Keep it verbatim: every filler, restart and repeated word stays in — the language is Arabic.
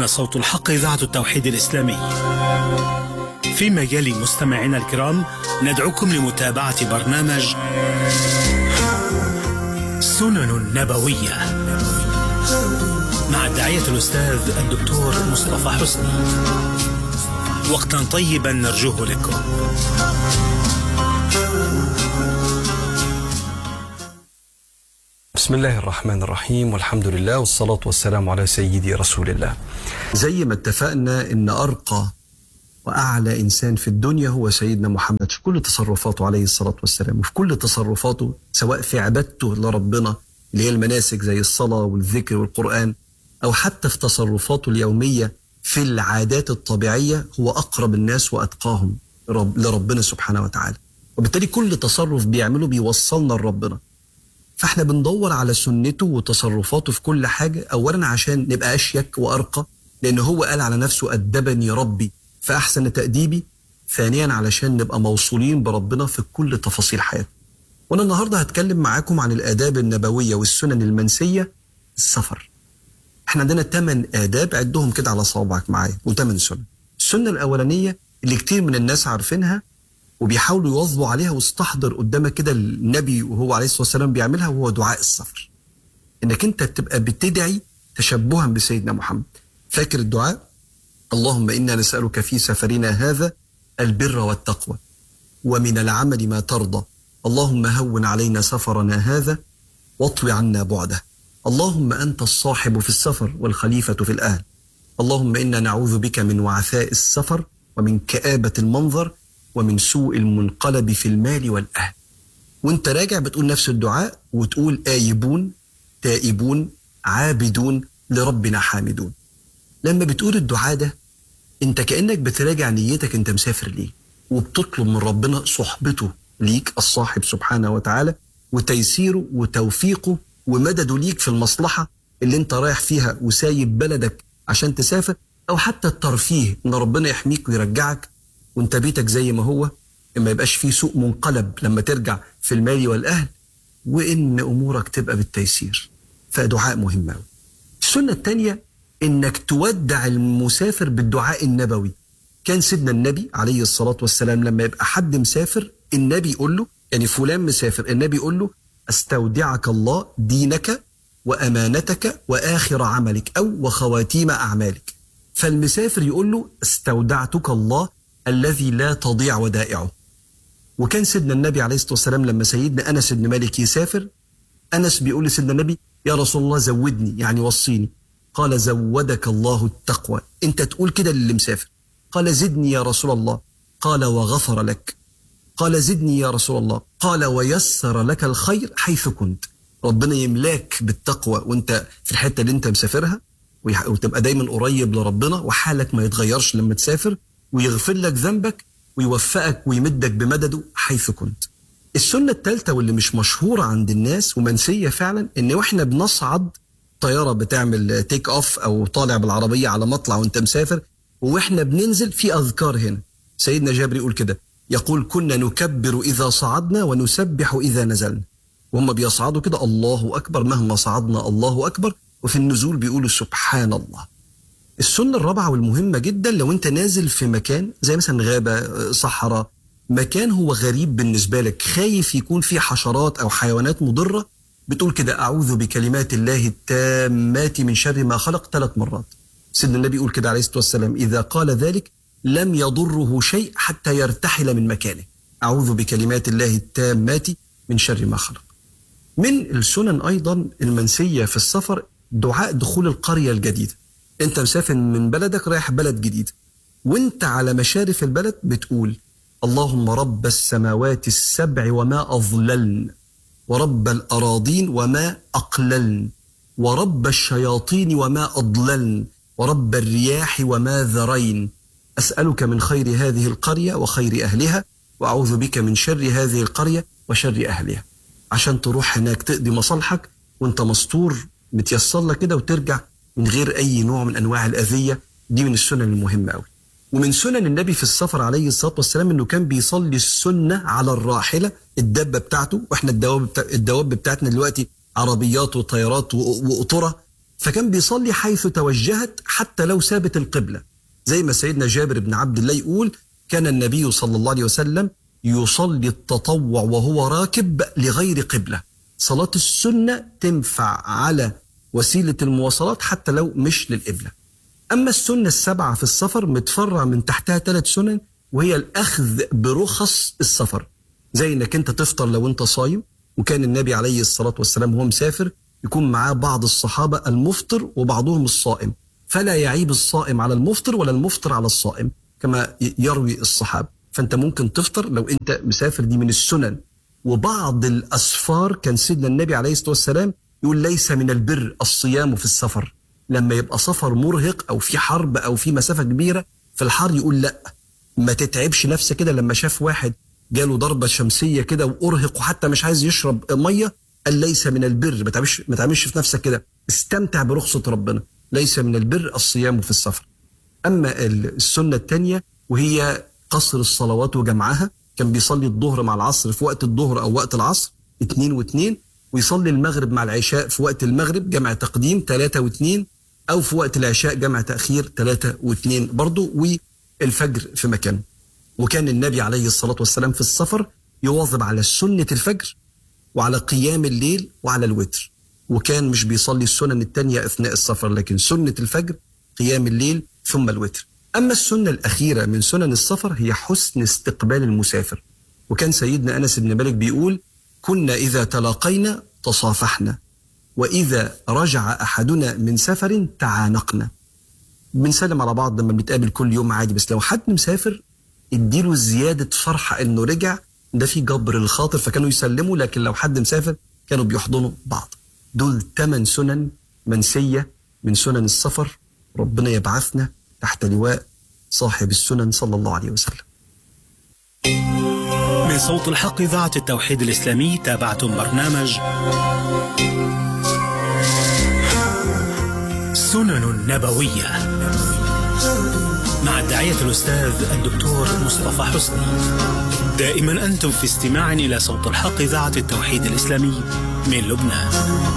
هنا صوت الحق إذاعة التوحيد الإسلامي. في مجال مستمعينا الكرام ندعوكم لمتابعة برنامج سنن نبوية مع الداعية الأستاذ الدكتور مصطفى حسني. وقتا طيبا نرجوه لكم. بسم الله الرحمن الرحيم، والحمد لله والصلاة والسلام على سيدي رسول الله. زي ما اتفقنا ان ارقى واعلى انسان في الدنيا هو سيدنا محمد في كل تصرفاته عليه الصلاة والسلام، وفي كل تصرفاته سواء في عبادته لربنا اللي هي المناسك زي الصلاة والذكر والقرآن، او حتى في تصرفاته اليومية في العادات الطبيعية، هو اقرب الناس واتقاهم لربنا سبحانه وتعالى. وبالتالي كل تصرف بيعمله بيوصلنا لربنا. فاحنا بندور على سنته وتصرفاته في كل حاجة، اولا عشان نبقى اشيك وارقى، لان هو قال على نفسه ادبني ربي فاحسن تأديبي. ثانيا علشان نبقى موصولين بربنا في كل تفاصيل حياتنا. وانا النهاردة هتكلم معاكم عن الآداب النبوية والسنن المنسية. السفر، احنا عندنا ثمان آداب، عدهم كده على صوابعك معايا، وثمان سنن. السنة الأولانية اللي كتير من الناس عارفينها وبيحاولوا يواظبوا عليها، واستحضر قدامك كده النبي وهو عليه الصلاة والسلام بيعملها، وهو دعاء السفر. انك انت تبقى بتدعي تشبها بسيدنا محمد. فاكر الدعاء؟ اللهم إنا نسألك في سفرنا هذا البر والتقوى ومن العمل ما ترضى، اللهم هون علينا سفرنا هذا واطوي عنا بعده، اللهم أنت الصاحب في السفر والخليفة في الأهل، اللهم إنا نعوذ بك من وعثاء السفر ومن كآبة المنظر ومن سوء المنقلب في المال والأهل. وانت راجع بتقول نفس الدعاء، وتقول آيبون تائبون عابدون لربنا حامدون. لما بتقول الدعاء ده انت كأنك بتراجع نيتك، انت مسافر ليه، وبتطلب من ربنا صحبته ليك الصاحب سبحانه وتعالى، وتيسيره وتوفيقه ومدده ليك في المصلحة اللي انت رايح فيها وسايب بلدك عشان تسافر، او حتى الترفيه ان ربنا يحميك ويرجعك وانت بيتك زي ما هو، ما يبقاش فيه سوء منقلب لما ترجع في المال والأهل، وإن أمورك تبقى بالتيسير. فدعاء مهم أوي. السنة الثانية إنك تودع المسافر بالدعاء النبوي. كان سيدنا النبي عليه الصلاة والسلام لما يبقى حد مسافر، النبي يقول له، يعني فلان مسافر، النبي يقول له استودعك الله دينك وأمانتك وآخر عملك، أو وخواتيم أعمالك. فالمسافر يقول له استودعتك الله الذي لا تضيع ودائعه. وكان سيدنا النبي عليه الصلاة والسلام لما سيدنا أنس بن مالك يسافر، أنس بيقول لسيدنا النبي يا رسول الله زودني، يعني وصيني. قال زودك الله التقوى. انت تقول كده للي مسافر. قال زدني يا رسول الله. قال وغفر لك. قال زدني يا رسول الله. قال ويسر لك الخير حيث كنت. ربنا يملاك بالتقوى وانت في الحتة اللي انت مسافرها، وتبقى دايما قريب لربنا، وحالك ما يتغيرش لما تسافر، ويغفر لك ذنبك ويوفقك ويمدك بمدده حيث كنت. السنة الثالثة واللي مش مشهورة عند الناس ومنسية فعلا، ان واحنا بنصعد طيارة بتعمل تيك اوف او طالع بالعربية على مطلع وانت مسافر، واحنا بننزل في اذكار هنا. سيدنا جابر يقول كده، يقول كنا نكبر اذا صعدنا ونسبح اذا نزلنا. وهم بيصعدوا كده الله اكبر مهما صعدنا الله اكبر، وفي النزول بيقولوا سبحان الله. السنة الرابعة والمهمة جدا، لو انت نازل في مكان زي مثلا غابة، صحراء، مكان هو غريب بالنسبة لك، خايف يكون فيه حشرات او حيوانات مضرة، بتقول كده أعوذ بكلمات الله التامات من شر ما خلق ثلاث مرات. سيدنا النبي يقول كده عليه الصلاة والسلام، إذا قال ذلك لم يضره شيء حتى يرتحل من مكانه. أعوذ بكلمات الله التامات من شر ما خلق. من السنن أيضا المنسية في السفر دعاء دخول القرية الجديدة. أنت مسافر من بلدك رايح بلد جديد، وانت على مشارف البلد بتقول اللهم رب السماوات السبع وما أظللن، ورب الأراضين وما أقللن، ورب الشياطين وما أضللن، ورب الرياح وما ذرين، أسألك من خير هذه القرية وخير أهلها، وأعوذ بك من شر هذه القرية وشر أهلها. عشان تروح هناك تقضي مصالحك وانت مستور متيسر لك كده، وترجع من غير أي نوع من أنواع الأذية. دي من السنن المهمة أوي. ومن سنن النبي في السفر عليه الصلاة والسلام انه كان بيصلي السنة على الراحلة، الدابة بتاعته. واحنا الدواب بتاع الدواب بتاعتنا دلوقتي عربيات وطيارات وقطرة، فكان بيصلي حيث توجهت حتى لو ثابت القبلة، زي ما سيدنا جابر بن عبد الله يقول كان النبي صلى الله عليه وسلم يصلي التطوع وهو راكب لغير قبلة. صلاة السنة تنفع على وسيلة المواصلات حتى لو مش للقبلة. أما السنة السبعة في السفر متفرع من تحتها ثلاث سنن، وهي الأخذ برخص السفر، زي إنك أنت تفطر لو أنت صايم، وكان النبي عليه الصلاة والسلام وهو مسافر يكون معاه بعض الصحابة المفطر وبعضهم الصائم، فلا يعيب الصائم على المفطر ولا المفطر على الصائم كما يروي الصحابة. فأنت ممكن تفطر لو أنت مسافر، دي من السنن. وبعض الأسفار كان سيدنا النبي عليه الصلاة والسلام يقول ليس من البر الصيام في السفر، لما يبقى سفر مرهق أو في حرب أو في مسافة كبيرة في الحر يقول لا، ما تتعبش نفسك كده. لما شاف واحد جاله ضربة شمسية كده وأرهق وحتى مش عايز يشرب مية، قال ليس من البر، ما تعملش ما تعملش في نفسك كده، استمتع برخصة ربنا، ليس من البر الصيام في السفر. أما السنة الثانية وهي قصر الصلوات وجمعها، كان بيصلي الظهر مع العصر في وقت الظهر أو وقت العصر اتنين واتنين، ويصلي المغرب مع العشاء في وقت المغرب جمع تقديم تلاتة واتنين، أو في وقت العشاء جمع تأخير تلاتة واتنين برضو، والفجر في مكان. وكان النبي عليه الصلاة والسلام في السفر يواظب على سنة الفجر وعلى قيام الليل وعلى الوتر، وكان مش بيصلي السنن التانية أثناء السفر، لكن سنة الفجر قيام الليل ثم الوتر. أما السنة الأخيرة من سنن السفر هي حسن استقبال المسافر، وكان سيدنا أنس بن مالك بيقول كنا إذا تلاقينا تصافحنا، وإذا رجع أحدنا من سفر تعانقنا. بنسلم على بعض لما بنتقابل كل يوم عادي، بس لو حد مسافر اديله زيادة فرحة إنه رجع، ده في جبر الخاطر، فكانوا يسلموا. لكن لو حد مسافر كانوا بيحضنوا بعض. دول ثمان سنن منسية من سنن السفر، ربنا يبعثنا تحت لواء صاحب السنن صلى الله عليه وسلم. من صوت الحق إذاعة التوحيد الإسلامي تابعتم برنامج سنن نبوية مع الداعية الأستاذ الدكتور مصطفى حسني. دائما أنتم في استماع إلى صوت الحق إذاعة التوحيد الإسلامي من لبنان.